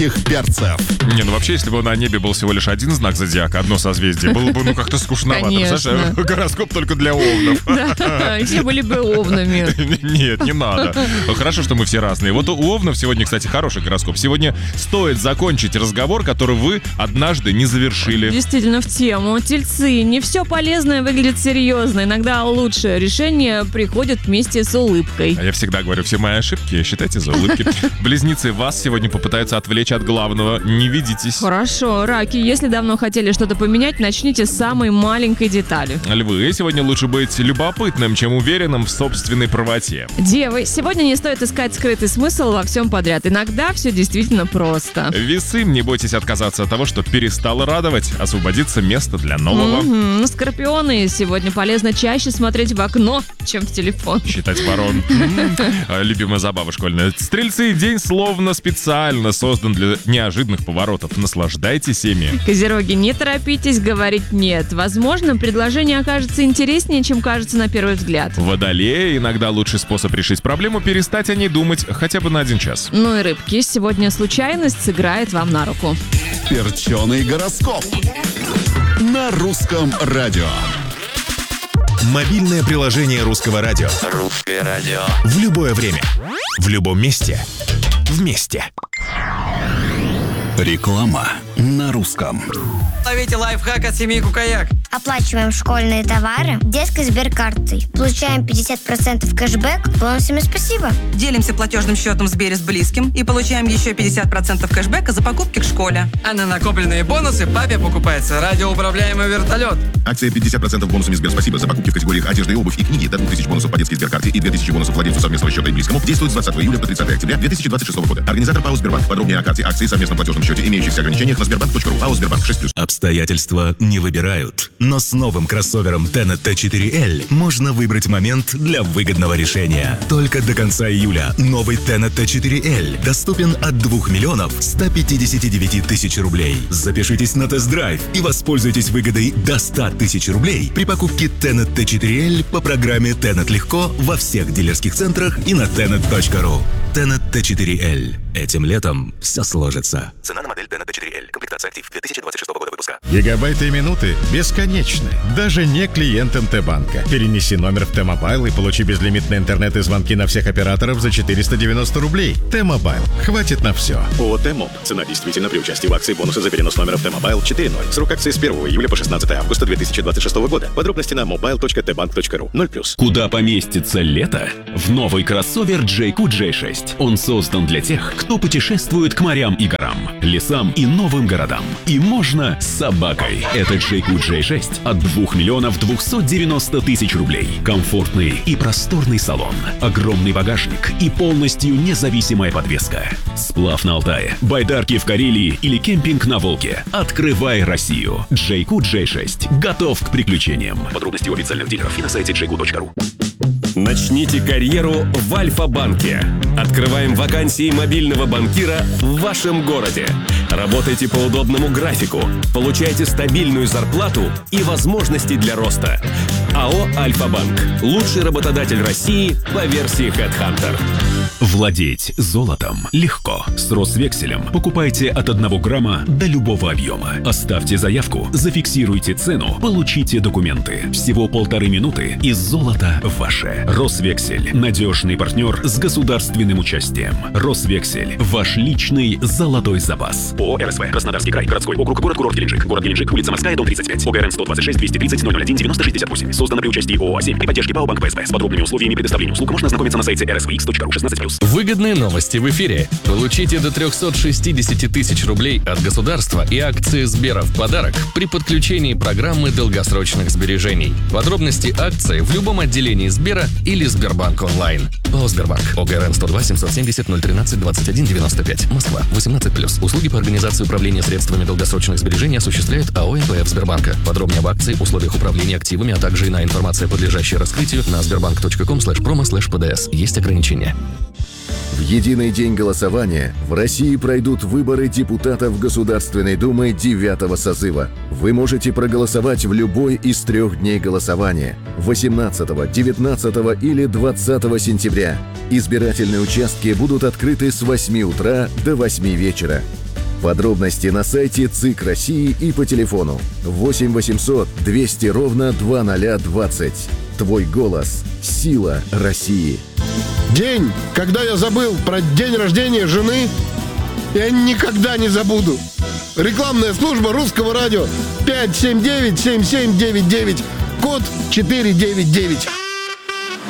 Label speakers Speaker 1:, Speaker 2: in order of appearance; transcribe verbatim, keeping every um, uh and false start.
Speaker 1: их перцев.
Speaker 2: Не, ну вообще, если бы на небе был всего лишь один знак зодиака, одно созвездие, было бы ну как-то скучновато. Представляешь, гороскоп только для овнов.
Speaker 3: Да, все были бы овнами.
Speaker 2: Нет, не надо. Хорошо, что мы все разные. Вот у овнов сегодня, кстати, хороший гороскоп. Сегодня стоит закончить разговор, который вы однажды не завершили.
Speaker 3: Действительно, в тему. Тельцы. Не все полезное выглядит серьезно. Иногда лучшее решение приходит вместе с улыбкой.
Speaker 2: А я всегда говорю, все мои ошибки считайте за улыбки. Близнецы, вас сегодня попытаются отвлечь от главного. Не ведитесь.
Speaker 3: Хорошо. Раки, если давно хотели что-то поменять, начните с самой маленькой детали.
Speaker 2: Львы, сегодня лучше быть любопытным, чем уверенным в собственной правоте.
Speaker 3: Девы, сегодня не стоит искать скрытый смысл во всем подряд. Иногда все действительно просто.
Speaker 2: Весы, не бойтесь отказаться от того, что перестало радовать. Освободится место для нового.
Speaker 3: Mm-hmm. Скорпионы, сегодня полезно чаще смотреть в окно, чем в телефон.
Speaker 2: Считать ворон. Любимая забава школьная. Стрельцы, день словно специально создан для неожиданных поворотов. Наслаждайтесь ими.
Speaker 3: Козероги, не торопитесь говорить «нет». Возможно, предложение окажется интереснее, чем кажется на первый взгляд.
Speaker 2: Водолеи, иногда лучший способ решить проблему — перестать о ней думать хотя бы на один час.
Speaker 3: Ну и рыбки, сегодня случайность сыграет вам на руку.
Speaker 1: Перченый гороскоп на русском радио.
Speaker 4: Мобильное приложение Русского радио.
Speaker 5: Русское радио.
Speaker 4: В любое время. В любом месте. Вместе.
Speaker 1: Реклама на русском.
Speaker 6: Ловите лайфхак от семьи Кукаяк.
Speaker 7: Оплачиваем школьные товары детской Сберкартой. Получаем пятьдесят процентов кэшбэк бонусами «Спасибо».
Speaker 6: Делимся платежным счетом в Сбере с близким и получаем еще пятьдесят процентов кэшбэка за покупки к школе. А на накопленные бонусы папе покупается радиоуправляемый вертолет.
Speaker 8: Акция пятьдесят процентов бонусами Сбер «Спасибо» за покупки в категориях одежда и обувь и книги до двух тысяч бонусов по детской Сберкарте и две тысячи бонусов владельцу совместного счета и близкому действует с двадцатого июля по тридцатое октября две тысячи двадцать шестого года. Организатор ПАО «Сбербанк». Подробнее о карте акции, совместном платежном счете, имеющихся ограничениях на сбербанк точка ру. ПАО «Сбербанк» шесть плюс.
Speaker 4: Обстоятельства не выбирают. Но с новым кроссовером Tenet ти четыре эл можно выбрать момент для выгодного решения. Только до конца июля новый Tenet ти четыре эл доступен от двух миллионов ста пятидесяти девяти тысяч рублей. Запишитесь на тест-драйв и воспользуйтесь выгодой до ста тысяч рублей при покупке Tenet ти четыре эл по программе Tenet Легко во всех дилерских центрах и на tenet точка ру. Tenet ти четыре эл. Этим летом все сложится.
Speaker 5: Цена на модель Tenet ти четыре эл. Комплектация актив две тысячи двадцать шестого года выпуска.
Speaker 9: Гигабайты и минуты бесконечны. Даже не клиентам Т-банка. Перенеси номер в Т-мобайл и получи безлимитный интернет и звонки на всех операторов за четыреста девяносто рублей. Т-мобайл. Хватит на все.
Speaker 10: ООО «Т-моб». Цена действительно при участии в акции бонусы за перенос номера в Т-мобайл четыре ноль. Срок акции с первого июля по шестнадцатое августа две тысячи двадцать шестого года. Подробности на мобайл точка тэ банк точка ру. ноль плюс.
Speaker 11: Куда поместится лето? В новый кроссовер джей кью джей шесть. Он создан для тех, кто путешествует к морям и горам, лесам и новым городам. И можно с собакой. Это джей кью джей шесть от двух миллионов двухсот девяноста тысяч рублей. Комфортный и просторный салон, огромный багажник и полностью независимая подвеска. Сплав на Алтае, байдарки в Карелии или кемпинг на Волге. Открывай Россию. джей кью джей шесть готов к приключениям.
Speaker 5: Подробности у официальных дилеров и на сайте джей кью точка ру.
Speaker 12: Начните карьеру в Альфа-банке. Открываем вакансии мобильного банкира в вашем городе. Работайте по удобному графику, получайте стабильную зарплату и возможности для роста. АО «Альфа-банк» – лучший работодатель России по версии HeadHunter.
Speaker 11: Владеть золотом легко. С Росвекселем покупайте от одного грамма до любого объема. Оставьте заявку, зафиксируйте цену, получите документы. Всего полторы минуты и золото ваше. Росвексель – надежный партнер с государственным участием. Росвексель – ваш личный золотой запас.
Speaker 12: ООО «РСВ». Краснодарский край. Городской округ. Город-курорт Геленджик. Город Геленджик. Улица Морская, дом тридцать пять. ОГРН сто двадцать шесть двести тридцать ноль ноль один девяносто шестьдесят восемь. Создано при участии ООО «А семь» при поддержке ПАО «Банк ПСБ». С подробными условиями предоставления услуг можно ознакомиться на сайте эр эс ви икс точка ру шестнадцать плюс.
Speaker 13: Выгодные новости в эфире. Получите до трехсот шестидесяти тысяч рублей от государства и акции Сбера в подарок при подключении программы долгосрочных сбережений. Подробности акции в любом отделении Сбера или Сбербанк онлайн. ПАО «Сбербанк». ОГРН сто два семьсот семьдесят ноль тринадцать двадцать один девяносто пять. Москва. восемнадцать плюс. Услуги по организации управления средствами долгосрочных сбережений осуществляет АО «эн пэ эф Сбербанка». Подробнее об акции, условиях управления активами, а также иная информация, подлежащая раскрытию, на сбербанк точка ком слэш промо слэш пэ дэ эс. Есть ограничения.
Speaker 14: В единый день голосования в России пройдут выборы депутатов Государственной Думы девятого созыва. Вы можете проголосовать в любой из трех дней голосования – восемнадцатого, девятнадцатого или двадцатого сентября. Избирательные участки будут открыты с восьми утра до восьми вечера. Подробности на сайте ЦИК России и по телефону восемь восемьсот двести ровно двадцать двадцать. Твой голос – сила России.
Speaker 15: День, когда я забыл про день рождения жены, я никогда не забуду. Рекламная служба Русского радио пять семь девять семь семь девять девять, код четыре девять девять.